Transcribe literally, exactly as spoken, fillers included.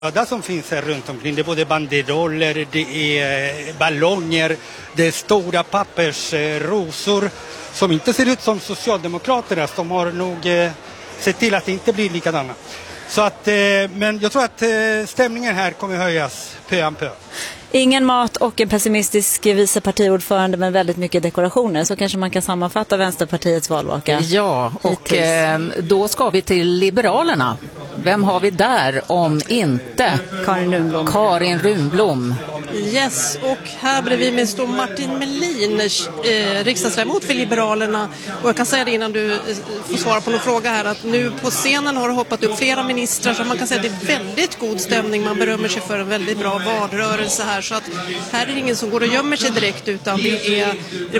Det som finns här runt omkring, det är både banderoller, det är ballonger, det är stora pappersrosor som inte ser ut som Socialdemokraternas. De har nog eh, sett till att det inte blir likadana. Så att, eh, men jag tror att eh, stämningen här kommer höjas pö om pö. Ingen mat och en pessimistisk vice partiordförande med väldigt mycket dekorationer. Så kanske man kan sammanfatta Vänsterpartiets valvaka. Ja, och eh, då ska vi till Liberalerna. Vem har vi där om inte Karin Runblom? Karin Runblom. Yes, och här bredvid mig står Martin Melin, eh, riksdagsledamot för Liberalerna. Och jag kan säga det innan du eh, får svara på någon fråga här, att nu på scenen har det hoppat upp flera ministrar, så man kan säga att det är väldigt god stämning. Man berömmer sig för en väldigt bra valrörelse här, så att här är det ingen som går och gömmer sig direkt, utan det är